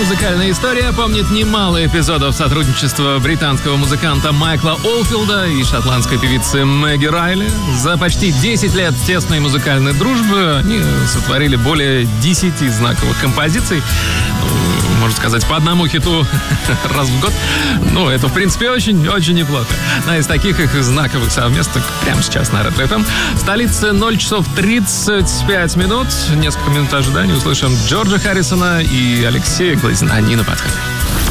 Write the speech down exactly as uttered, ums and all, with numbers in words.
Музыкальная история помнит немало эпизодов сотрудничества британского музыканта Майкла Олфилда и шотландской певицы Мэгги Райли. За почти десять лет тесной музыкальной дружбы они сотворили более десяти знаковых композиций. Можно сказать, по одному хиту раз в год. Ну, это, в принципе, очень-очень неплохо. Одна из таких их знаковых совместок прямо сейчас на Ретро эф эм. В столице ноль часов тридцать пять минут. Несколько минут ожидания. Услышим Джорджа Харрисона и Алексея Глазина. Они на подходе.